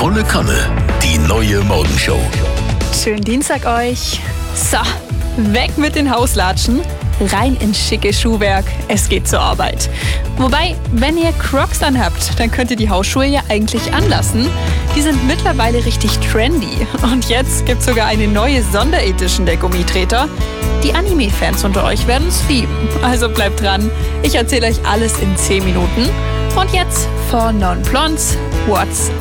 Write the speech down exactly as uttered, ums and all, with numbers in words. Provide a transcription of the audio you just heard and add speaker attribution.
Speaker 1: Volle Kanne, die neue Morgenshow.
Speaker 2: Schönen Dienstag euch. So, weg mit den Hauslatschen, rein ins schicke Schuhwerk. Es geht zur Arbeit. Wobei, wenn ihr Crocs anhabt, dann könnt ihr die Hausschuhe ja eigentlich anlassen. Die sind mittlerweile richtig trendy. Und jetzt gibt's sogar eine neue Sonderedition der Gummitreter. Die Anime-Fans unter euch werden es lieben. Also bleibt dran. Ich erzähle euch alles in zehn Minuten. Und jetzt for Non-Blondes, what's